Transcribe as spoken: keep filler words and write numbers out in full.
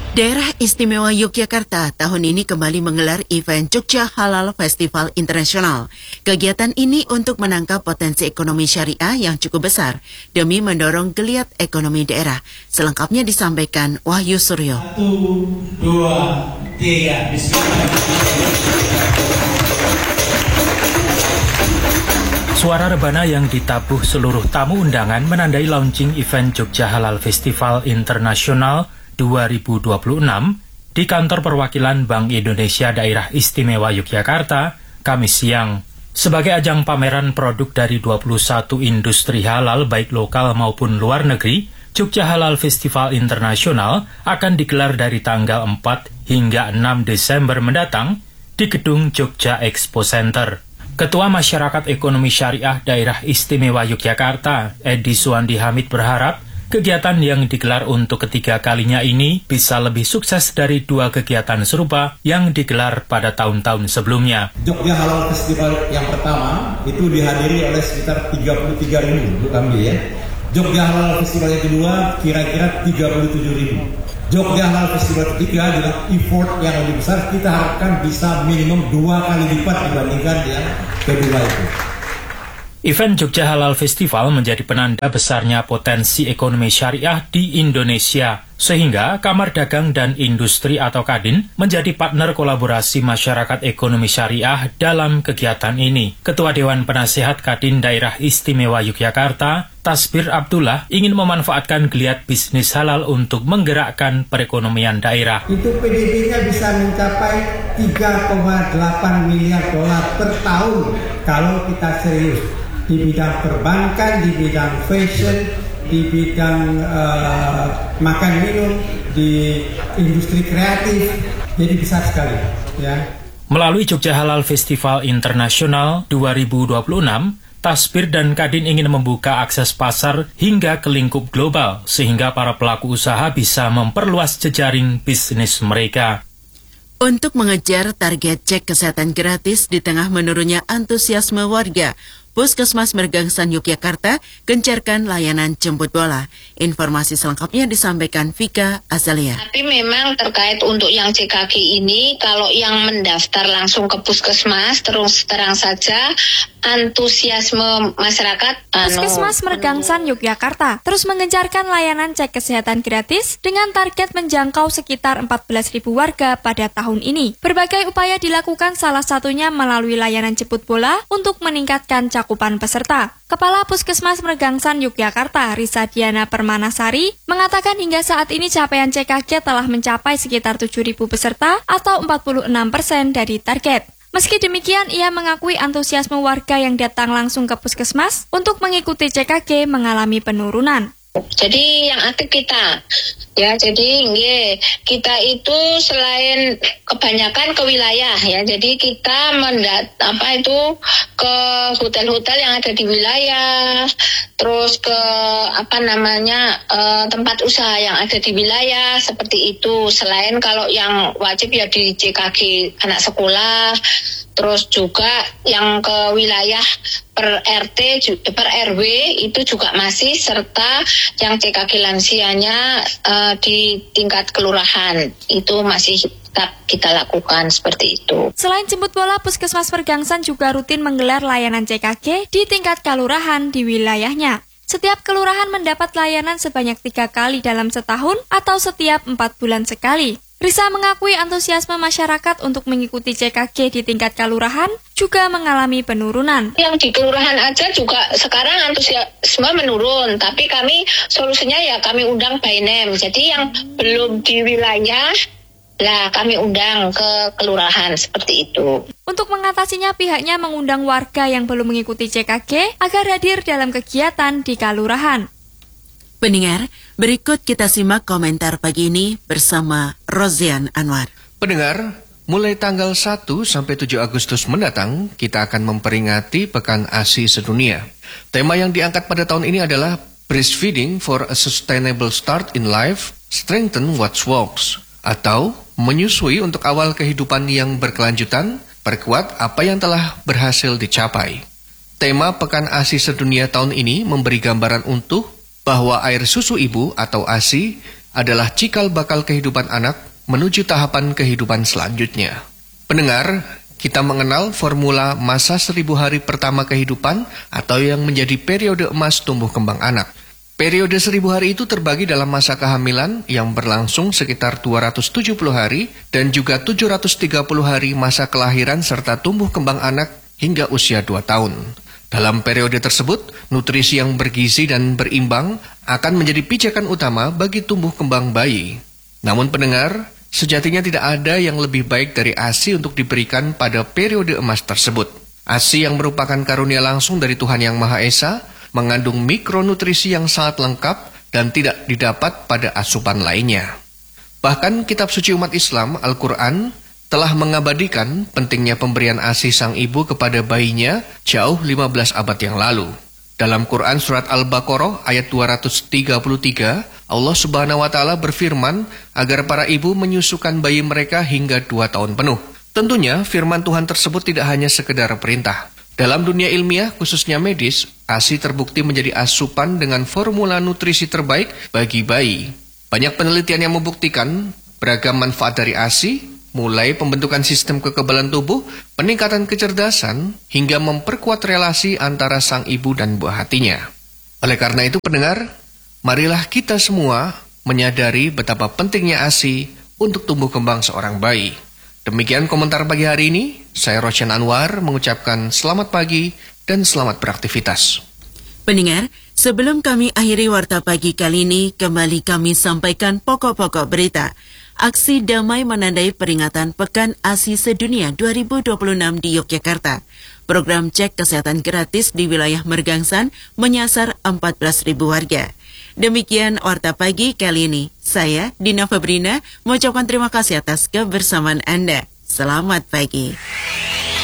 Daerah Istimewa Yogyakarta tahun ini kembali menggelar event Jogja Halal Festival Internasional. Kegiatan ini untuk menangkap potensi ekonomi syariah yang cukup besar demi mendorong geliat ekonomi daerah. Selengkapnya disampaikan Wahyu Suryo. Satu, dua, tiga, Suara rebana yang ditabuh seluruh tamu undangan menandai launching event Jogja Halal Festival Internasional dua ribu dua puluh enam di kantor perwakilan Bank Indonesia Daerah Istimewa Yogyakarta, Kamis siang. Sebagai ajang pameran produk dari dua puluh satu industri halal baik lokal maupun luar negeri, Jogja Halal Festival Internasional akan digelar dari tanggal empat hingga enam Desember mendatang di Gedung Jogja Expo Center. Ketua Masyarakat Ekonomi Syariah Daerah Istimewa Yogyakarta, Edi Suwandi Hamid berharap kegiatan yang digelar untuk ketiga kalinya ini bisa lebih sukses dari dua kegiatan serupa yang digelar pada tahun-tahun sebelumnya. Jogja Halal Festival yang pertama itu dihadiri oleh sekitar tiga puluh tiga ribu, kami ya. Jogja Halal Festival yang kedua kira-kira tiga puluh tujuh ribu. Jogja Halal Festival ketiga dengan effort yang lebih besar, kita harapkan bisa minimum dua kali lipat dibandingkan yang kedua itu. Event Jogja Halal Festival menjadi penanda besarnya potensi ekonomi syariah di Indonesia, sehingga Kamar Dagang dan Industri atau Kadin menjadi partner kolaborasi masyarakat ekonomi syariah dalam kegiatan ini. Ketua Dewan Penasehat Kadin Daerah Istimewa Yogyakarta, Tasbir Abdullah, ingin memanfaatkan geliat bisnis halal untuk menggerakkan perekonomian daerah. Itu P D B-nya bisa mencapai tiga koma delapan miliar dolar per tahun kalau kita serius. Di bidang perbankan, di bidang fashion, di bidang uh, makan minum, di industri kreatif, jadi besar sekali. Ya. Melalui Jogja Halal Festival Internasional dua ribu dua puluh enam, Tasbir dan Kadin ingin membuka akses pasar hingga ke lingkup global, sehingga para pelaku usaha bisa memperluas jejaring bisnis mereka. Untuk mengejar target cek kesehatan gratis di tengah menurunnya antusiasme warga, Puskesmas Mergangsan Yogyakarta gencarkan layanan jemput bola. Informasi selengkapnya disampaikan Vika Azalia. Tapi memang terkait untuk yang C K G ini, kalau yang mendaftar langsung ke Puskesmas, terus terang saja antusiasme masyarakat. Puskesmas Mergangsan Yogyakarta terus mengencarkan layanan cek kesehatan gratis dengan target menjangkau sekitar empat belas ribu warga pada tahun ini. Berbagai upaya dilakukan, salah satunya melalui layanan jemput bola untuk meningkatkan cakupan peserta. Kepala Puskesmas Mergangsan Yogyakarta, Risa Diana Permanasari, mengatakan hingga saat ini capaian C K G telah mencapai sekitar tujuh ribu peserta atau empat puluh enam persen dari target. Meski demikian, ia mengakui antusiasme warga yang datang langsung ke Puskesmas untuk mengikuti C K G mengalami penurunan. Jadi yang aktif kita, ya jadi nge, kita itu selain kebanyakan ke wilayah ya, jadi kita mendat apa itu ke hotel-hotel yang ada di wilayah, terus ke apa namanya uh, tempat usaha yang ada di wilayah seperti itu. Selain kalau yang wajib ya di C K G anak sekolah, terus juga yang ke wilayah per R T, per R W itu juga masih, serta yang C K G lansianya uh, di tingkat kelurahan itu masih tetap kita lakukan seperti itu. Selain jemput bola, Puskesmas Mergangsan juga rutin menggelar layanan C K G di tingkat kelurahan di wilayahnya. Setiap kelurahan mendapat layanan sebanyak tiga kali dalam setahun atau setiap empat bulan sekali. Risa mengakui antusiasme masyarakat untuk mengikuti C K G di tingkat kelurahan juga mengalami penurunan. Yang di kelurahan aja juga sekarang antusiasme menurun, tapi kami solusinya ya kami undang by name. Jadi yang belum di wilayah, lah kami undang ke kelurahan seperti itu. Untuk mengatasinya, pihaknya mengundang warga yang belum mengikuti C K G agar hadir dalam kegiatan di kelurahan. Pendengar, berikut kita simak komentar pagi ini bersama Rozian Anwar. Pendengar, mulai tanggal satu sampai tujuh Agustus mendatang, kita akan memperingati Pekan ASI Sedunia. Tema yang diangkat pada tahun ini adalah Breastfeeding for a Sustainable Start in Life, Strengthen What Works, atau menyusui untuk awal kehidupan yang berkelanjutan, perkuat apa yang telah berhasil dicapai. Tema Pekan ASI Sedunia tahun ini memberi gambaran utuh bahwa air susu ibu atau ASI adalah cikal bakal kehidupan anak menuju tahapan kehidupan selanjutnya. Pendengar, kita mengenal formula masa seribu hari pertama kehidupan atau yang menjadi periode emas tumbuh kembang anak. Periode seribu hari itu terbagi dalam masa kehamilan yang berlangsung sekitar dua ratus tujuh puluh hari dan juga tujuh ratus tiga puluh hari masa kelahiran serta tumbuh kembang anak hingga usia dua tahun. Dalam periode tersebut, nutrisi yang bergizi dan berimbang akan menjadi pijakan utama bagi tumbuh kembang bayi. Namun pendengar, sejatinya tidak ada yang lebih baik dari ASI untuk diberikan pada periode emas tersebut. ASI yang merupakan karunia langsung dari Tuhan Yang Maha Esa, mengandung mikronutrisi yang sangat lengkap dan tidak didapat pada asupan lainnya. Bahkan kitab suci umat Islam, Al-Quran, telah mengabadikan pentingnya pemberian ASI sang ibu kepada bayinya jauh lima belas abad yang lalu. Dalam Quran Surat Al-Baqarah ayat dua ratus tiga puluh tiga, Allah Subhanahu wa Ta'ala berfirman agar para ibu menyusukan bayi mereka hingga dua tahun penuh. Tentunya firman Tuhan tersebut tidak hanya sekedar perintah. Dalam dunia ilmiah, khususnya medis, ASI terbukti menjadi asupan dengan formula nutrisi terbaik bagi bayi. Banyak penelitian yang membuktikan beragam manfaat dari ASI, mulai pembentukan sistem kekebalan tubuh, peningkatan kecerdasan, hingga memperkuat relasi antara sang ibu dan buah hatinya. Oleh karena itu pendengar, marilah kita semua menyadari betapa pentingnya ASI untuk tumbuh kembang seorang bayi. Demikian komentar pagi hari ini. Saya Roshan Anwar mengucapkan selamat pagi dan selamat beraktivitas. Pendengar, sebelum kami akhiri Warta Pagi kali ini, kembali kami sampaikan pokok-pokok berita. Aksi damai menandai peringatan Pekan ASI Sedunia dua ribu dua puluh enam di Yogyakarta. Program cek kesehatan gratis di wilayah Mergangsan menyasar empat belas ribu warga. Demikian Warta Pagi kali ini. Saya, Dina Febrina, mengucapkan terima kasih atas kebersamaan Anda. Selamat pagi.